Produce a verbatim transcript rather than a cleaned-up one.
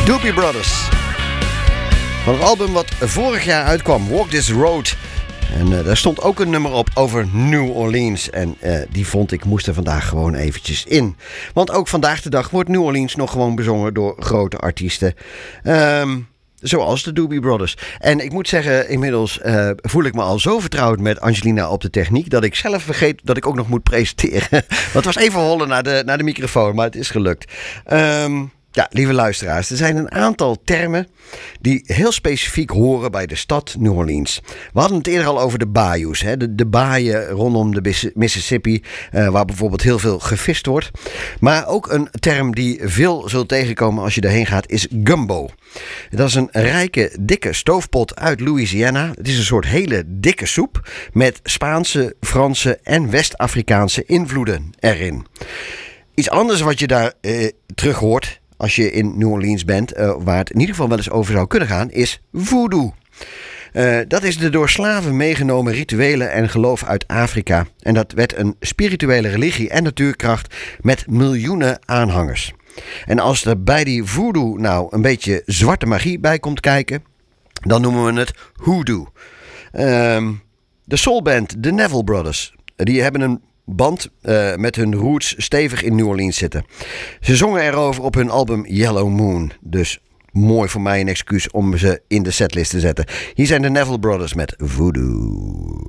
Doobie Brothers. Van het album wat vorig jaar uitkwam, Walk This Road. En uh, daar stond ook een nummer op over New Orleans. En uh, die vond ik moest er vandaag gewoon eventjes in. Want ook vandaag de dag wordt New Orleans nog gewoon bezongen door grote artiesten. Um, Zoals de Doobie Brothers. En ik moet zeggen, inmiddels uh, voel ik me al zo vertrouwd met Angelina op de techniek, dat ik zelf vergeet dat ik ook nog moet presenteren. Want het was even hollen naar de, naar de microfoon, maar het is gelukt. Um, ja, lieve luisteraars, er zijn een aantal termen die heel specifiek horen bij de stad New Orleans. We hadden het eerder al over de bayous, hè? De, de baaien rondom de Mississippi, uh, waar bijvoorbeeld heel veel gevist wordt. Maar ook een term die veel zult tegenkomen als je daarheen gaat is gumbo. Dat is een rijke, dikke stoofpot uit Louisiana. Het is een soort hele dikke soep met Spaanse, Franse en West-Afrikaanse invloeden erin. Iets anders wat je daar uh, terug hoort als je in New Orleans bent, uh, waar het in ieder geval wel eens over zou kunnen gaan, is voodoo. Uh, dat is de door slaven meegenomen rituelen en geloof uit Afrika. En dat werd een spirituele religie en natuurkracht met miljoenen aanhangers. En als er bij die voodoo nou een beetje zwarte magie bij komt kijken, dan noemen we het hoodoo. Um, de soulband The Neville Brothers, die hebben een band uh, met hun roots stevig in New Orleans zitten. Ze zongen erover op hun album Yellow Moon. Dus mooi voor mij een excuus om ze in de setlist te zetten. Hier zijn de Neville Brothers met Voodoo.